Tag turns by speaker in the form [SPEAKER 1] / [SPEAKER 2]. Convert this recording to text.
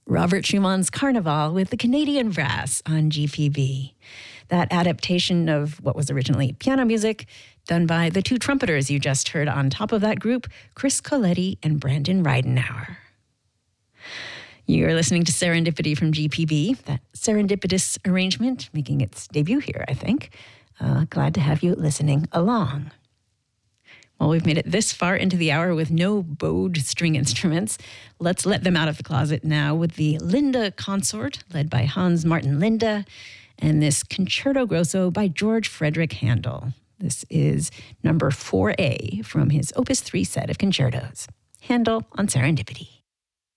[SPEAKER 1] Robert Schumann's Carnival with the Canadian Brass on GPB. That adaptation of what was originally piano music done by the two trumpeters you just heard on top of that group, Chris Coletti and Brandon Reidenauer. You're listening to Serendipity from GPB, that serendipitous arrangement making its debut here, I think. Glad to have you listening along. Well, we've made it this far into the hour with no bowed string instruments. Let's let them out of the closet now with the Linda Consort, led by Hans Martin Linde, and this Concerto Grosso by George Frederick Handel. This is number 4A from his Opus 3 set of concertos. Handel on Serendipity.